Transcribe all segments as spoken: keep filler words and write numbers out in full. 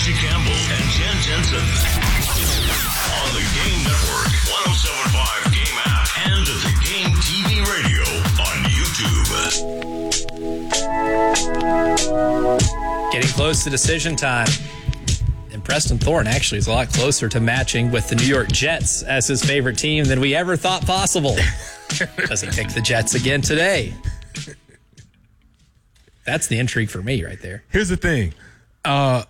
Archie Campbell and Jen Jensen. On the Game Network, one oh seven point five Game app, and the Game T V radio on YouTube. Getting close to decision time. And Preston Thorne actually is a lot closer to matching with the New York Jets as his favorite team than we ever thought possible. Does he pick the Jets again today? That's the intrigue for me right there. Here's the thing. Uh,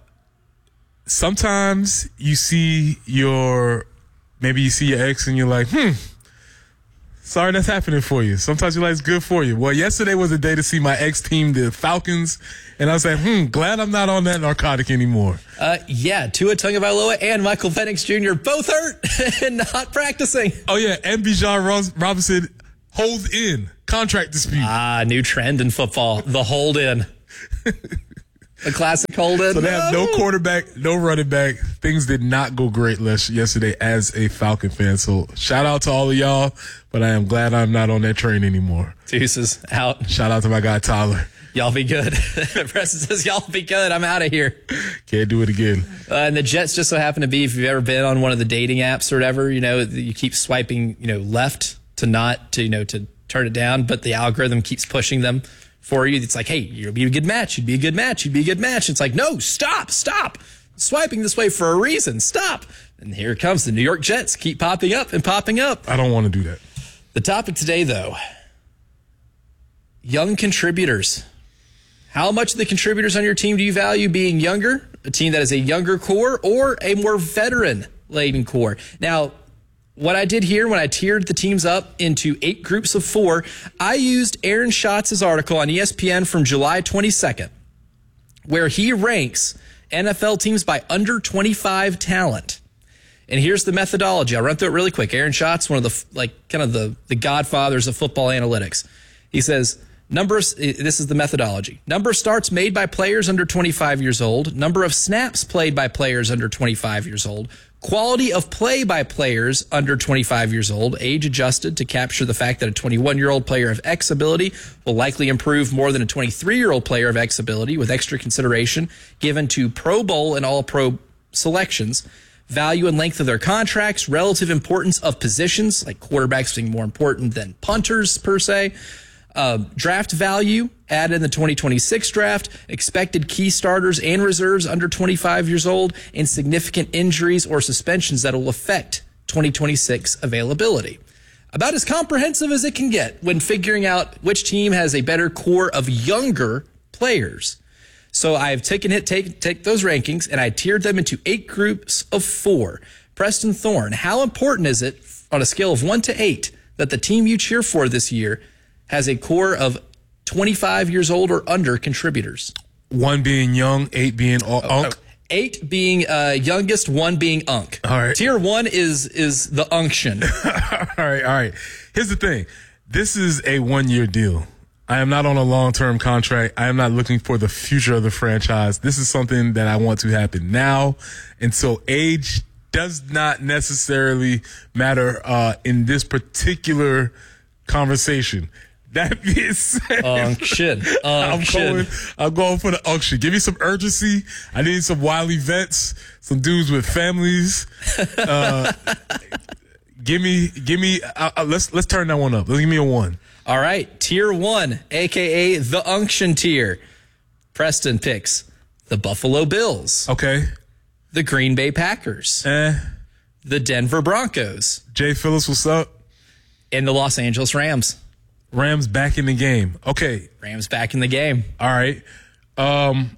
sometimes you see your, maybe you see your ex and you're like, hmm, sorry that's happening for you. Sometimes you're like, it's good for you. Well, yesterday was a day to see my ex team, the Falcons, and I was like, hmm, glad I'm not on that narcotic anymore. Uh, yeah, Tua Tagovailoa and Michael Penix Junior both hurt and not practicing. Oh, yeah, and Bijan Robinson holds in. Contract dispute. Ah, new trend in football, the hold in. The classic hold in. So they have no quarterback, no running back. Things did not go great yesterday as a Falcon fan. So shout out to all of y'all, but I am glad I'm not on that train anymore. Deuces out. Shout out to my guy Tyler. Y'all be good. Preston says, y'all be good. I'm out of here. Can't do it again. Uh, and the Jets just so happen to be, if you've ever been on one of the dating apps or whatever, you know, you keep swiping, you know, left to not, to, you know, to turn it down, but the algorithm keeps pushing them for you. It's like, hey, you'd be a good match. You'd be a good match. You'd be a good match. It's like, no, stop, stop. Swiping this way for a reason. Stop. And here it comes. The New York Jets keep popping up and popping up. I don't want to do that. The topic today, though, young contributors. How much of the contributors on your team do you value being younger, a team that is a younger core, or a more veteran-laden core? Now, what I did here when I tiered the teams up into eight groups of four, I used Aaron Schatz's article on E S P N from July twenty-second, where he ranks N F L teams by under twenty-five talent. And here's the methodology. I'll run through it really quick. Aaron Schatz, one of the, like, kind of the, the godfathers of football analytics. He says, number, this is the methodology. Number of starts made by players under twenty-five years old. Number of snaps played by players under twenty-five years old. Quality of play by players under twenty-five years old, age adjusted to capture the fact that a twenty-one-year-old player of X ability will likely improve more than a twenty-three-year-old player of X ability, with extra consideration given to Pro Bowl and All-Pro selections, value and length of their contracts, relative importance of positions, like quarterbacks being more important than punters per se, Uh, draft value added in the twenty twenty-six draft, expected key starters and reserves under twenty-five years old, and significant injuries or suspensions that will affect twenty twenty-six availability. About as comprehensive as it can get when figuring out which team has a better core of younger players. So I've taken it, take, take those rankings, and I tiered them into eight groups of four. Preston Thorne, how important is it on a scale of one to eight that the team you cheer for this year has a core of twenty-five years old or under contributors? One being young, eight being all, oh, unk. Oh, eight being uh, youngest, one being unk. All right. Tier one is is the unction. all right, all right. Here's the thing. This is a one-year deal. I am not on a long-term contract. I am not looking for the future of the franchise. This is something that I want to happen now. And so age does not necessarily matter uh, in this particular conversation. That being said, unction. I'm Unction. going, I'm going for the unction. Give me some urgency. I need some wily vets, some dudes with families. Uh, give me, give me. Uh, uh, let's let's turn that one up. Let's give me a one. All right, tier one, aka the unction tier. Preston picks the Buffalo Bills. Okay. The Green Bay Packers. Eh. The Denver Broncos. Jay Phillips, what's up? And the Los Angeles Rams. Rams back in the game. Okay. Rams back in the game. All right. Um,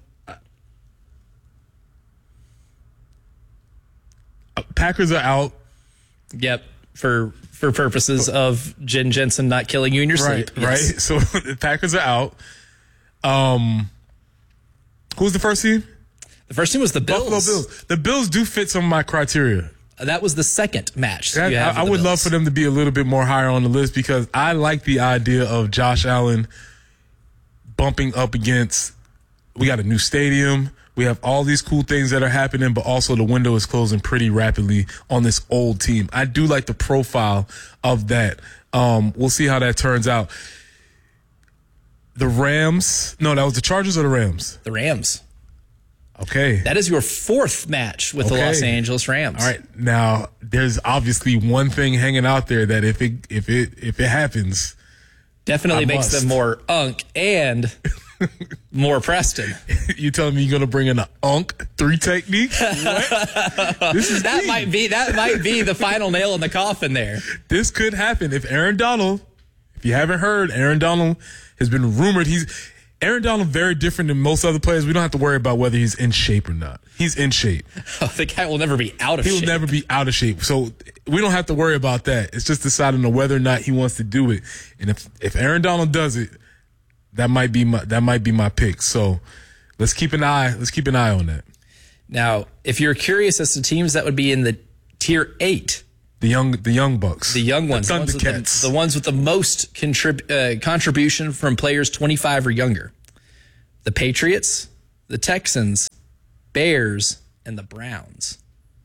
Packers are out. Yep. For for purposes of Jen Jensen not killing you in your right, sleep. Yes. Right. So the Packers are out. Um, who's the first team? The first team was the Bills. Buffalo Bills. The Bills do fit some of my criteria. That was the second match. That, you have I, I would Bills. love for them to be a little bit more higher on the list because I like the idea of Josh Allen bumping up against. We got a new stadium. We have all these cool things that are happening, but also the window is closing pretty rapidly on this old team. I do like the profile of that. Um, we'll see how that turns out. The Rams. No, that was the Chargers or the Rams? The Rams. Okay. That is your fourth match with Okay. the Los Angeles Rams. All right. Now, there's obviously one thing hanging out there that if it if it if it happens, Definitely I makes must. them more Unk and more Preston. you telling me you're gonna bring in an Unk three technique? What? This is That key. might be that might be the final nail in the coffin there. This could happen if Aaron Donald. If you haven't heard, Aaron Donald has been rumored. He's Aaron Donald, very different than most other players. We don't have to worry about whether he's in shape or not. He's in shape. Oh, the guy will never be out of He'll shape. never be out of shape. So we don't have to worry about that. It's just deciding on whether or not he wants to do it. And if if Aaron Donald does it, that might be my that might be my pick. So let's keep an eye. Let's keep an eye on that. Now, if you're curious as to teams that would be in the tier eight, The young the young Bucks. the young ones, the ones, with Thundercats. the, the ones with the most contrib- uh, contribution from players twenty-five or younger. The Patriots, the Texans, Bears, and the Browns.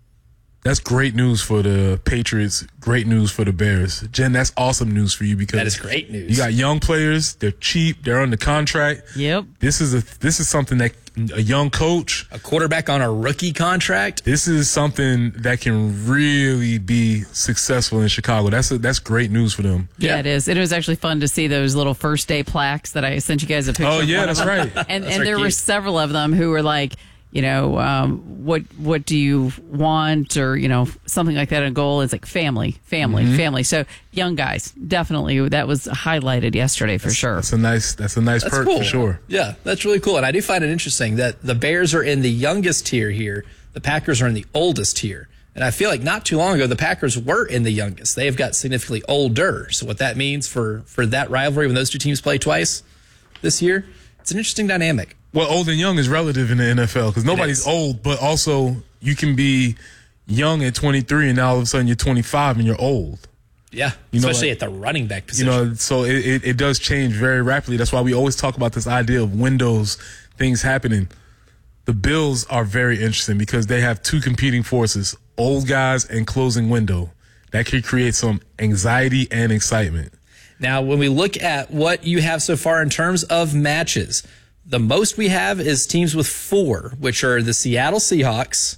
That's great news for the Patriots. Great news for the Bears. Jen, that's awesome news for you because That is great news. You got young players. They're cheap. They're under contract. Yep. This is a this is something that a young coach. A quarterback on a rookie contract. This is something that can really be successful in Chicago. That's a, that's great news for them. Yeah, Yeah. it is. It was actually fun to see those little first day plaques that I sent you guys a picture Oh of. yeah, one of that's them. right. And, That's and there very were cute. several of them who were like, you know, um, what what do you want, or you know, something like that. A goal is like family, family, Mm-hmm. family. So young guys, definitely that was highlighted yesterday for sure. That's a nice that's a nice That's perk cool. for sure. Yeah, that's really cool. And I do find it interesting that the Bears are in the youngest tier here. The Packers are in the oldest tier. And I feel like not too long ago, the Packers were in the youngest. They have got significantly older. So what that means for, for that rivalry when those two teams play twice this year, it's an interesting dynamic. Well, old and young is relative in the N F L because nobody's is. old, but also you can be young at twenty-three and now all of a sudden you're twenty-five and you're old. Yeah, You know, especially like- at the running back You position. know, so it, it, it does change very rapidly. That's why we always talk about this idea of windows, things happening. The Bills are very interesting because they have two competing forces, old guys and closing window. That could create some anxiety and excitement. Now, when we look at what you have so far in terms of matches, the most we have is teams with four, which are the Seattle Seahawks,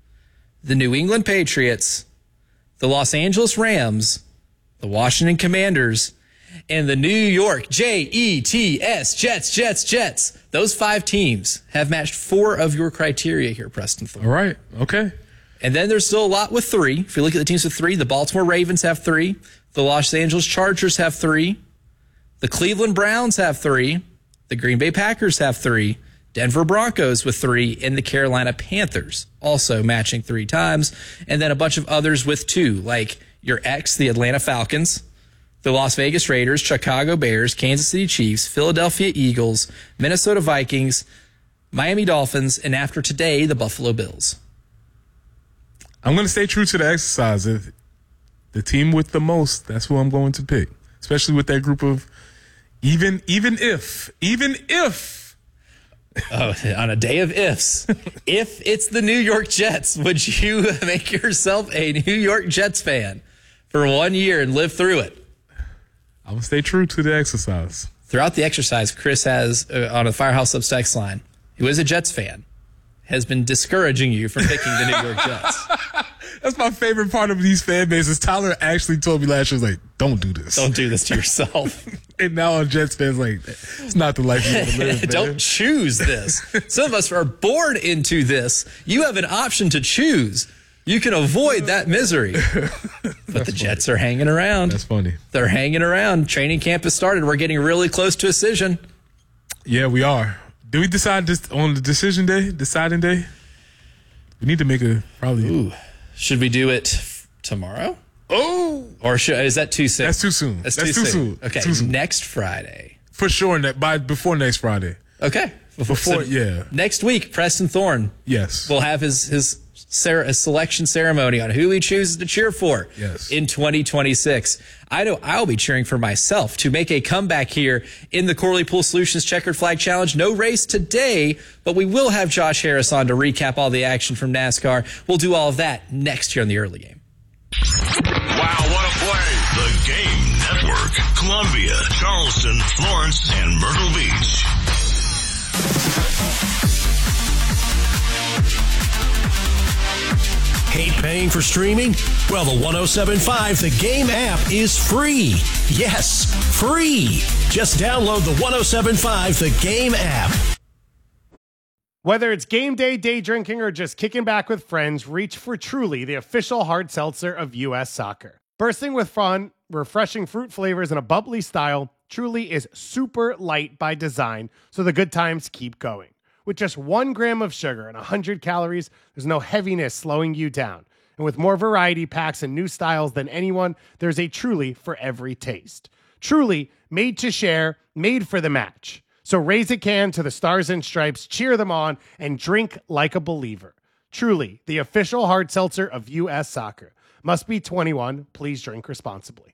the New England Patriots, the Los Angeles Rams, the Washington Commanders, and the New York J E T S, Jets, Jets, Jets. Those five teams have matched four of your criteria here, Preston Thorne. All right. Okay. And then there's still a lot with three. If you look at the teams with three, the Baltimore Ravens have three. The Los Angeles Chargers have three. The Cleveland Browns have three. The Green Bay Packers have three. Denver Broncos with three. And the Carolina Panthers also matching three times. And then a bunch of others with two, like your ex, the Atlanta Falcons, the Las Vegas Raiders, Chicago Bears, Kansas City Chiefs, Philadelphia Eagles, Minnesota Vikings, Miami Dolphins, and after today, the Buffalo Bills. I'm going to stay true to the exercise. If the team with the most, that's who I'm going to pick, especially with that group of even, even if, even if. Oh, on a day of ifs, if it's the New York Jets, would you make yourself a New York Jets fan for one year and live through it? I'm going to stay true to the exercise. Throughout the exercise, Chris has, uh, on a Firehouse Subtext line, who is a Jets fan, has been discouraging you from picking the New York Jets. That's my favorite part of these fan bases. Tyler actually told me last year, like, don't do this. Don't do this to yourself. And now our Jets fans like, it's not the life you want to live, man. Don't choose this. Some of us are born into this. You have an option to choose. You can avoid that misery. But the Jets are hanging around. That's funny. They're hanging around. Training camp has started. We're getting really close to a decision. Yeah, we are. Did we decide this on the decision day, deciding day? We need to make a probably. Ooh. Should we do it f- tomorrow? Oh, Or should, is that too soon? that's too soon. That's, That's too, too soon. soon. Okay, Too soon. next Friday. for sure. Ne- by before next Friday. Okay. Before, yeah. Next week, Preston Thorne Yes. will have his his, cer- his selection ceremony on who he chooses to cheer for Yes. in twenty twenty-six. I know I'll be cheering for myself to make a comeback here in the Corley Pool Solutions Checkered Flag Challenge. No race today, but we will have Josh Harris on to recap all the action from NASCAR. We'll do all of that next year on the early game. Wow, what a play. The Game Network. Columbia, Charleston, Florence, and Myrtle Beach. paying for streaming? Well, the one oh seven point five The Game app is free. Yes, free. Just download the one oh seven point five The Game app. Whether it's game day, day drinking, or just kicking back with friends, reach for Truly, the official hard seltzer of U S Soccer. Bursting with fun, refreshing fruit flavors, and a bubbly style, Truly is super light by design, so the good times keep going. With just one gram of sugar and one hundred calories, there's no heaviness slowing you down. And with more variety packs and new styles than anyone, there's a Truly for every taste. Truly, made to share, made for the match. So raise a can to the Stars and Stripes, cheer them on, and drink like a believer. Truly, the official hard seltzer of U S Soccer. Must be twenty-one. Please drink responsibly.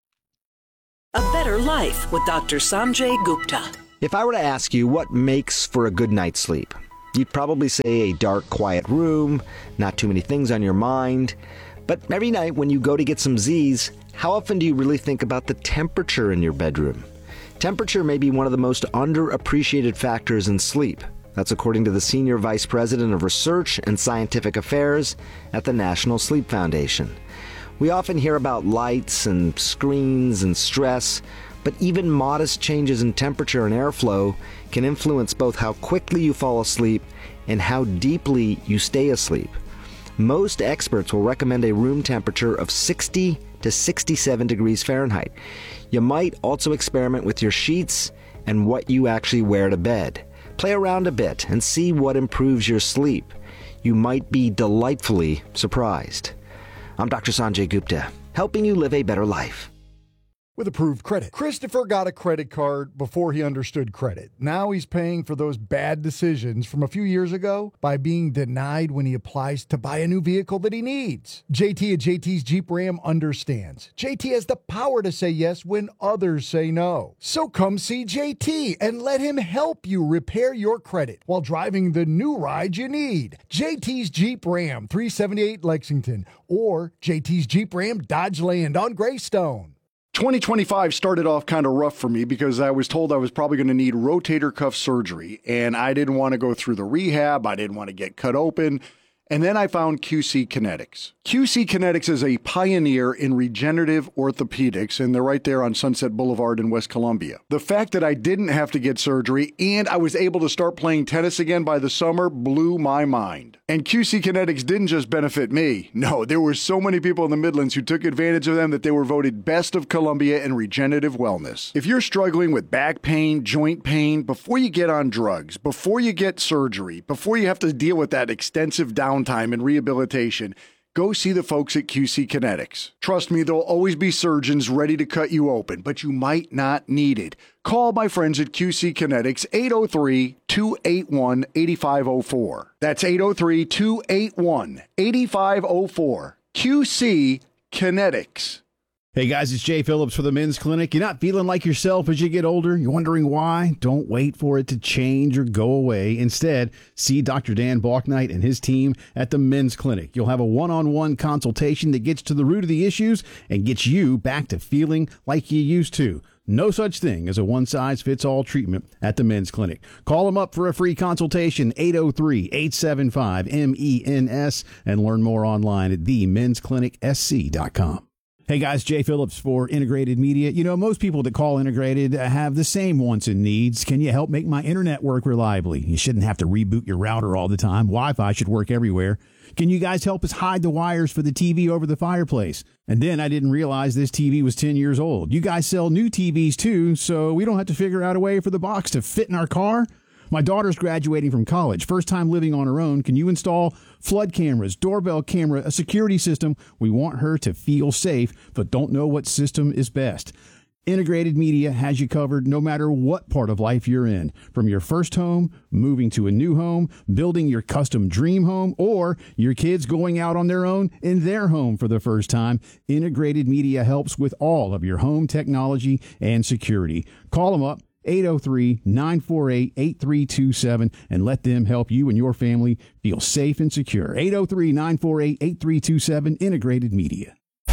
A better life with Doctor Sanjay Gupta. If I were to ask you what makes for a good night's sleep, you'd probably say a dark, quiet room, not too many things on your mind. But every night when you go to get some Z's, how often do you really think about the temperature in your bedroom? Temperature may be one of the most underappreciated factors in sleep. That's according to the Senior Vice President of Research and Scientific Affairs at the National Sleep Foundation. We often hear about lights and screens and stress, but even modest changes in temperature and airflow can influence both how quickly you fall asleep and how deeply you stay asleep. Most experts will recommend a room temperature of sixty to sixty-seven degrees Fahrenheit. You might also experiment with your sheets and what you actually wear to bed. Play around a bit and see what improves your sleep. You might be delightfully surprised. I'm Doctor Sanjay Gupta, helping you live a better life. With Approved Credit, Christopher got a credit card before he understood credit. Now he's paying for those bad decisions from a few years ago by being denied when he applies to buy a new vehicle that he needs. J T at J T's Jeep Ram understands. J T has the power to say yes when others say no. So come see J T and let him help you repair your credit while driving the new ride you need. J T's Jeep Ram, three seventy-eight Lexington, or J T's Jeep Ram Dodge Land on Greystone. twenty twenty-five started off kind of rough for me because I was told I was probably going to need rotator cuff surgery, and I didn't want to go through the rehab. I didn't want to get cut open. And then I found Q C Kinetics. Q C Kinetics is a pioneer in regenerative orthopedics, and they're right there on Sunset Boulevard in West Columbia. The fact that I didn't have to get surgery and I was able to start playing tennis again by the summer blew my mind. And Q C Kinetics didn't just benefit me. No, there were so many people in the Midlands who took advantage of them that they were voted Best of Columbia in regenerative wellness. If you're struggling with back pain, joint pain, before you get on drugs, before you get surgery, before you have to deal with that extensive downtime and rehabilitation, go see the folks at Q C Kinetics. Trust me, there'll always be surgeons ready to cut you open, but you might not need it. Call my friends at Q C Kinetics, eight oh three, two eight one, eight five oh four. That's eight oh three, two eight one, eight five oh four. Q C Kinetics. Hey guys, it's Jay Phillips for the Men's Clinic. You're not feeling like yourself as you get older? You're wondering why? Don't wait for it to change or go away. Instead, see Doctor Dan Balknight and his team at the Men's Clinic. You'll have a one-on-one consultation that gets to the root of the issues and gets you back to feeling like you used to. No such thing as a one-size-fits-all treatment at the Men's Clinic. Call them up for a free consultation, eight oh three, eight seven five, M E N S, and learn more online at the mens clinic s c dot com. Hey guys, Jay Phillips for Integrated Media. You know, most people that call Integrated have the same wants and needs. Can you help make my internet work reliably? You shouldn't have to reboot your router all the time. Wi-Fi should work everywhere. Can you guys help us hide the wires for the T V over the fireplace? And then I didn't realize this T V was ten years old. You guys sell new T Vs too, so we don't have to figure out a way for the box to fit in our car? My daughter's graduating from college, first time living on her own. Can you install flood cameras, doorbell camera, a security system? We want her to feel safe, but don't know what system is best. Integrated Media has you covered no matter what part of life you're in. From your first home, moving to a new home, building your custom dream home, or your kids going out on their own in their home for the first time, Integrated Media helps with all of your home technology and security. Call them up. eight oh three, nine four eight, eight three two seven, and let them help you and your family feel safe and secure. eight oh three, nine four eight, eight three two seven, Integrated Media.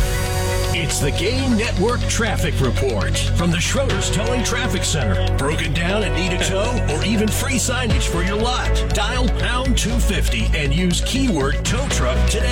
It's the Game Network Traffic Report from the Schroeder's Towing Traffic Center. Broken down and need a tow or even free signage for your lot? Dial pound two fifty and use keyword tow truck today.